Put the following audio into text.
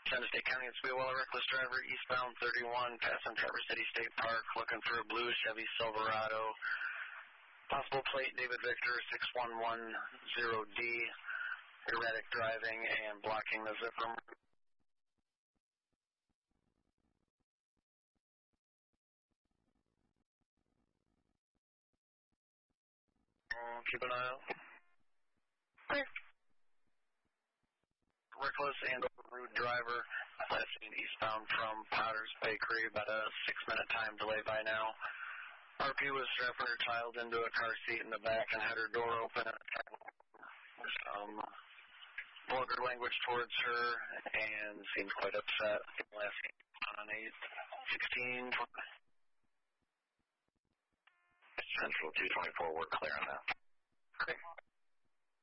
San State County, it's Wheelwell, reckless driver, eastbound 31, passing Traverse City State Park, looking for a blue Chevy Silverado. Possible plate, David Victor, 6110D. Erratic driving and blocking the zipper. Keep an eye out. Clear. Reckless and rude driver, last seen eastbound from Potter's Bakery, about a 6-minute time delay by now. RP was strapping her child into a car seat in the back and had her door open. Vulgar language towards her and seems quite upset. Last seen on 8/16. Central 224, we're clear on that. Okay.